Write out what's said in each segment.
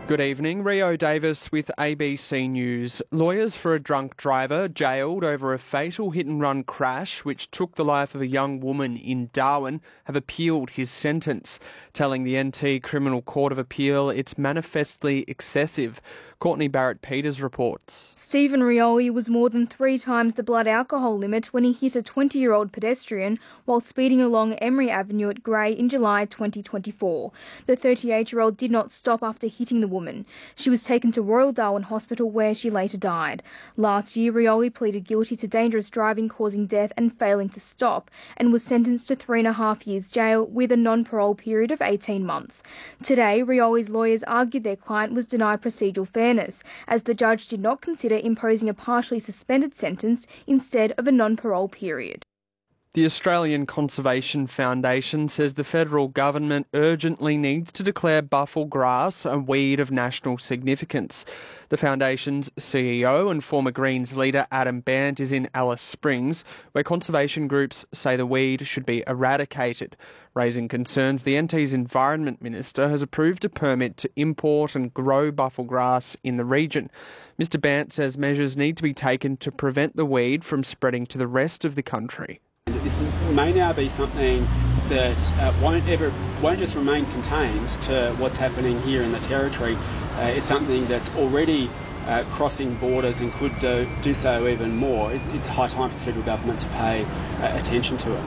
Good evening, Rio Davis with ABC News. Lawyers for a drunk driver jailed over a fatal hit-and-run crash which took the life of a young woman in Darwin have appealed his sentence, telling the NT Criminal Court of Appeal it's manifestly excessive. Courtney Barrett-Peters reports. Stephen Rioli was more than 3 times the blood alcohol limit when he hit a 20-year-old pedestrian while speeding along Emery Avenue at Grey in July 2024. The 38-year-old did not stop after hitting the woman. She was taken to Royal Darwin Hospital where she later died. Last year, Rioli pleaded guilty to dangerous driving causing death and failing to stop and was sentenced to 3.5 years jail with a non-parole period of 18 months. Today, Rioli's lawyers argued their client was denied procedural fairness, as the judge did not consider imposing a partially suspended sentence instead of a non-parole period. The Australian Conservation Foundation says the federal government urgently needs to declare buffel grass a weed of national significance. The foundation's CEO and former Greens leader Adam Bandt is in Alice Springs, where conservation groups say the weed should be eradicated. Raising concerns, the NT's Environment Minister has approved a permit to import and grow buffel grass in the region. Mr Bandt says measures need to be taken to prevent the weed from spreading to the rest of the country. This may now be something that won't just remain contained to what's happening here in the Territory. It's something that's already crossing borders and could do so even more. It's high time for the federal government to pay attention to it.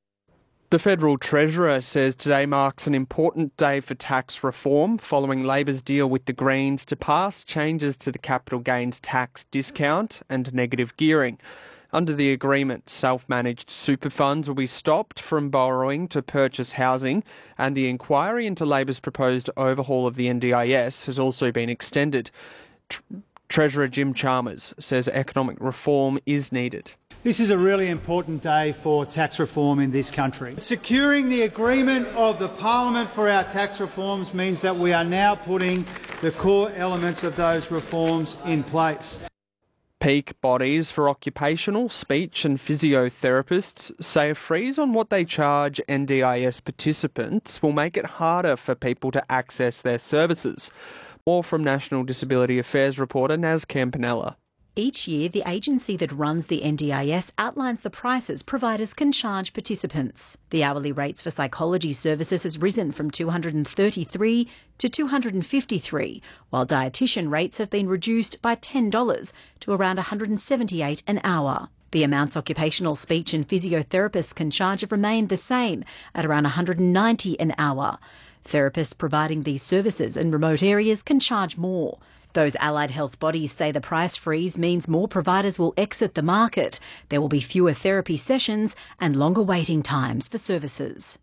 The Federal Treasurer says today marks an important day for tax reform following Labor's deal with the Greens to pass changes to the capital gains tax discount and negative gearing. Under the agreement, self-managed super funds will be stopped from borrowing to purchase housing, and the inquiry into Labor's proposed overhaul of the NDIS has also been extended. Treasurer Jim Chalmers says economic reform is needed. This is a really important day for tax reform in this country. Securing the agreement of the Parliament for our tax reforms means that we are now putting the core elements of those reforms in place. Peak bodies for occupational, speech and physiotherapists say a freeze on what they charge NDIS participants will make it harder for people to access their services. More from National Disability Affairs reporter Naz Campanella. Each year, the agency that runs the NDIS outlines the prices providers can charge participants. The hourly rates for psychology services has risen from $233 to $253, while dietitian rates have been reduced by $10 to around $178 an hour. The amounts occupational speech and physiotherapists can charge have remained the same at around $190 an hour. Therapists providing these services in remote areas can charge more. Those allied health bodies say the price freeze means more providers will exit the market. There will be fewer therapy sessions and longer waiting times for services.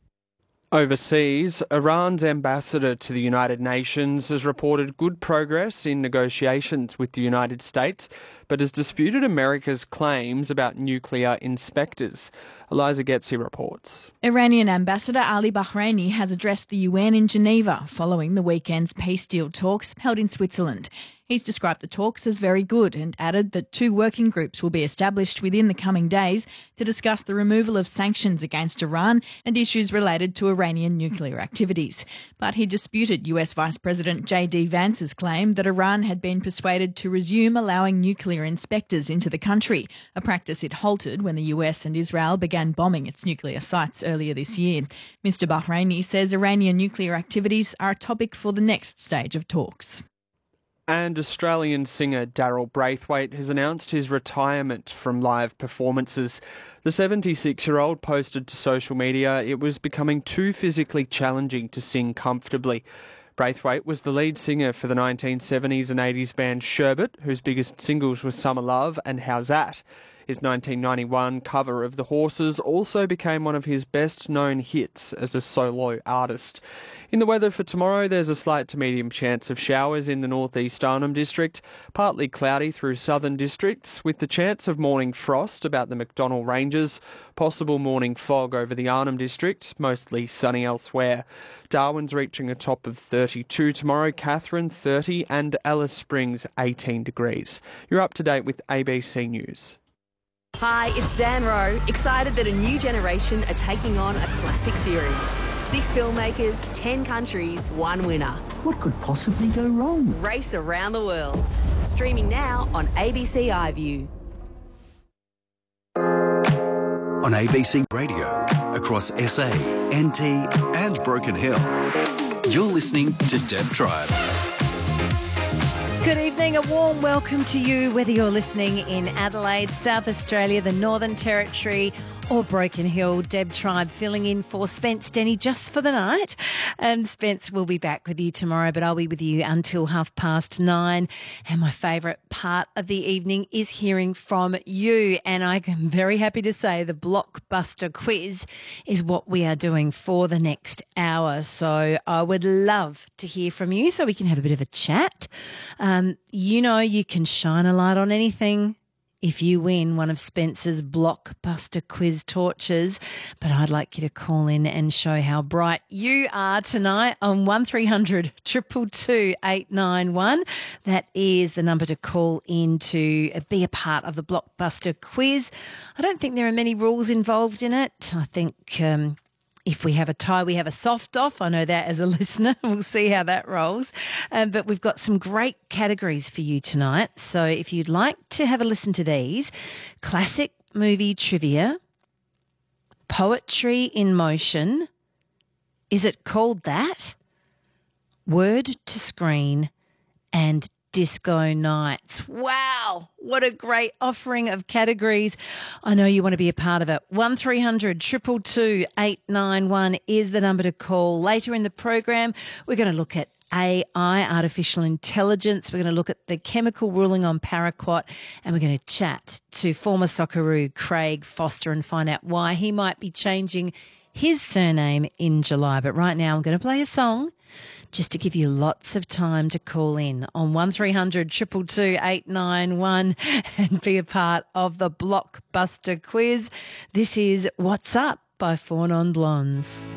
Overseas, Iran's ambassador to the United Nations has reported good progress in negotiations with the United States, but has disputed America's claims about nuclear inspectors. Eliza Getzi reports. Iranian Ambassador Ali Bahraini has addressed the UN in Geneva following the weekend's peace deal talks held in Switzerland. He's described the talks as very good and added that 2 working groups will be established within the coming days to discuss the removal of sanctions against Iran and issues related to Iranian nuclear activities. But he disputed US Vice President J.D. Vance's claim that Iran had been persuaded to resume allowing nuclear inspectors into the country, a practice it halted when the US and Israel began bombing its nuclear sites earlier this year. Mr. Bahraini says Iranian nuclear activities are a topic for the next stage of talks. And Australian singer Daryl Braithwaite has announced his retirement from live performances. The 76-year-old posted to social media it was becoming too physically challenging to sing comfortably. Braithwaite was the lead singer for the 1970s and 80s band Sherbet, whose biggest singles were Summer Love and How's That? His 1991 cover of The Horses also became one of his best-known hits as a solo artist. In the weather for tomorrow, there's a slight to medium chance of showers in the northeast Arnhem District, partly cloudy through southern districts, with the chance of morning frost about the McDonnell Ranges, possible morning fog over the Arnhem District, mostly sunny elsewhere. Darwin's reaching a top of 32 tomorrow, Katherine 30 and Alice Springs 18 degrees. You're up to date with ABC News. Hi, it's Zanro. Excited that a new generation are taking on a classic series. 6 filmmakers, 10 countries, 1 winner. What could possibly go wrong? Race around the world. Streaming now on ABC iView. On ABC Radio, across SA, NT and Broken Hill. You're listening to Deb Tribe. Good evening, a warm welcome to you, whether you're listening in Adelaide, South Australia, the Northern Territory or Broken Hill. Deb Tribe filling in for Spence Denny just for the night. Spence will be back with you tomorrow, but I'll be with you until 9:30. And my favourite part of the evening is hearing from you. And I'm very happy to say the Blockbuster quiz is what we are doing for the next hour. So I would love to hear from you so we can have a bit of a chat. You can shine a light on anything if you win one of Spence's Blockbuster quiz torches. But I'd like you to call in and show how bright you are tonight on 1300 222 891. That is the number to call in to be a part of the Blockbuster quiz. I don't think there are many rules involved in it. I think if we have a tie, we have a soft off. I know that as a listener. We'll see how that rolls. But we've got some great categories for you tonight. So if you'd like to have a listen to these, classic movie trivia, poetry in motion, is it called that? Word to screen and disco nights. Wow, what a great offering of categories. I know you want to be a part of it. 1300 222 891 is the number to call. Later in the program, we're going to look at AI, artificial intelligence. We're going to look at the chemical ruling on paraquat, and we're going to chat to former Socceroo Craig Foster and find out why he might be changing his surname in July. But right now I'm going to play a song just to give you lots of time to call in on 1300 222 891 and be a part of the Blockbuster quiz. This is What's Up by Four Non Blondes.